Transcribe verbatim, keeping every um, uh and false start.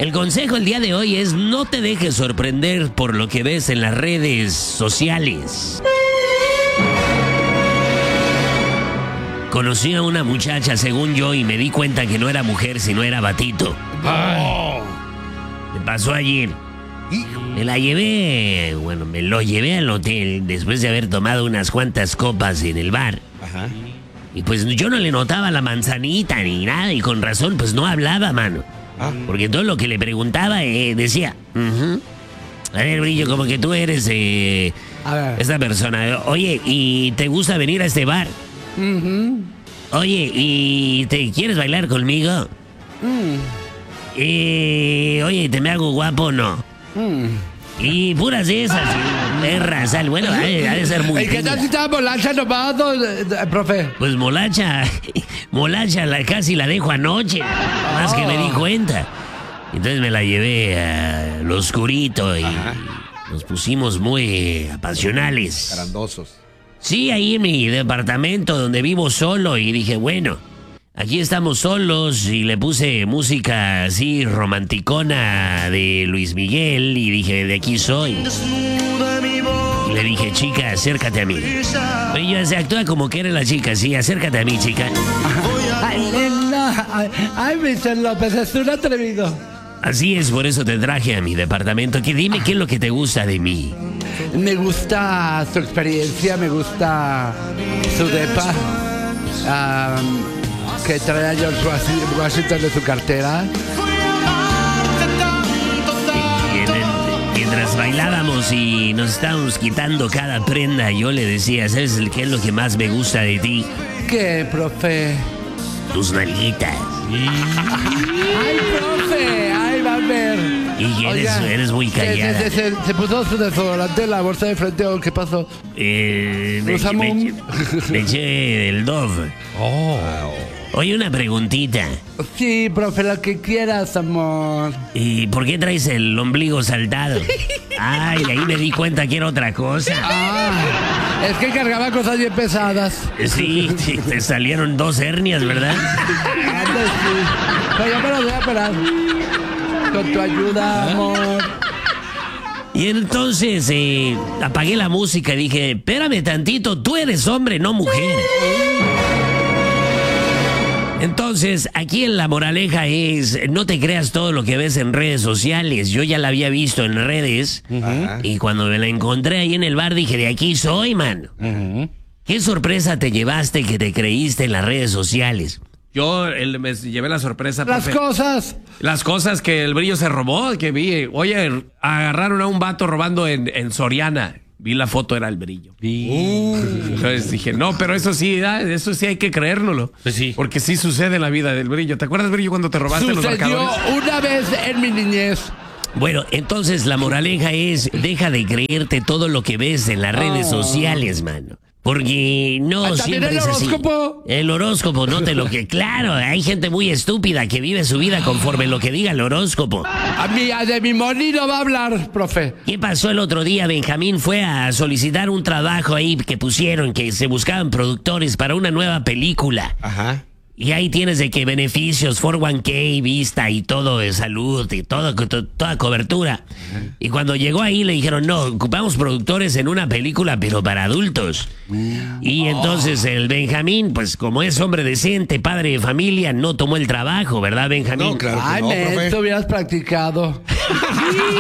El consejo el día de hoy es no te dejes sorprender por lo que ves en las redes sociales. Conocí a una muchacha, según yo, y me di cuenta que no era mujer, sino era batito. Oh. Me pasó ayer. Me la llevé, bueno, me lo llevé al hotel después de haber tomado unas cuantas copas en el bar. Ajá. Y pues yo no le notaba la manzanita ni nada, y con razón, pues no hablaba, mano. Ah. Porque todo lo que le preguntaba eh, decía, uh-huh. A ver, Brillo, como que tú eres eh, A ver. esta persona. Oye, ¿y te gusta venir a este bar? Ujú. Oye, ¿y te quieres bailar conmigo? Mm. Eh, oye, ¿te me hago guapo o no? Mm. Y puras de esas, perra, sal. Bueno, ha de, ha de ser muy ¿Y qué tal fina. si estaba Molacha nomás, don- eh, profe? Pues Molacha, Molacha la, casi la dejo anoche, más que me di cuenta. Entonces me la llevé a lo oscurito y Ajá. nos pusimos muy apasionales. Grandosos. Sí, ahí en mi departamento donde vivo solo, y dije, bueno, aquí estamos solos, y le puse música así romanticona de Luis Miguel y dije, de aquí soy. Y le dije, chica, acércate a mí. Y ella se actúa como que eres la chica, sí, acércate a mí, chica. Ay, nena, ay, ay, mister López, es un atrevido. Así es, por eso te traje a mi departamento. Que dime qué es lo que te gusta de mí. Me gusta su experiencia, me gusta su depa, am, que trae a George Washington- Washington de su cartera. Y en el- mientras bailábamos y nos estábamos quitando cada prenda, yo le decía, ¿sabes qué es lo que más me gusta de ti? ¿Qué, profe? Tus nalguitas. ¡Ay, profe! ¡Ay, va a ver! Y eres, Oiga, eres muy ¿se- callada. Se, se- se puso su desodorante en la bolsa de frente o qué pasó? Eh, me, Usamos me- un- me eché el Dove. Oye, una preguntita. Sí, profe, lo que quieras, amor. ¿Y por qué traes el ombligo saltado? Ay, ahí me di cuenta que era otra cosa. Ah, es que cargaba cosas bien pesadas. Sí, sí, te salieron dos hernias, ¿verdad? Antes sí. Pero yo me lo voy a operar. Con tu ayuda, amor. Y entonces eh, apagué la música y dije, espérame tantito, tú eres hombre, no mujer. Entonces, aquí en la moraleja es, no te creas todo lo que ves en redes sociales. Yo ya la había visto en redes, Ajá. y cuando me la encontré ahí en el bar dije, de aquí soy, mano. ¿Qué sorpresa te llevaste que te creíste en las redes sociales? Yo el- me llevé la sorpresa. Las profe. cosas. Las cosas que el Brillo se robó, que vi. Oye, agarraron a un vato robando en, en Soriana. Vi la foto, era el Brillo. Entonces dije, no, pero eso sí, ah, eso sí hay que creérnoslo. Pues sí. Porque sí sucede en la vida del Brillo. ¿Te acuerdas, Brillo, cuando te robaste los Sucedió marcadores? una vez en mi niñez. Bueno, entonces la moraleja es, deja de creerte todo lo que ves en las redes Oh. sociales, mano. Porque no Ah, ¿también siempre el es así. horóscopo? El horóscopo, no te lo que... Claro, hay gente muy estúpida que vive su vida conforme lo que diga el horóscopo. A mí, a de mi Moni no va a hablar, profe. ¿Qué pasó el otro día? Benjamín fue a solicitar un trabajo ahí que pusieron, que se buscaban productores para una nueva película. Ajá. Y ahí tienes de que beneficios, cuatro uno K, vista y todo de salud y todo, to- toda cobertura. Y cuando llegó ahí le dijeron, no, ocupamos productores en una película, pero para adultos. Y entonces el Benjamín, pues como es hombre decente, padre de familia, no tomó el trabajo, ¿verdad, Benjamín? No, claro que Ay, no, me profe. hubieras practicado.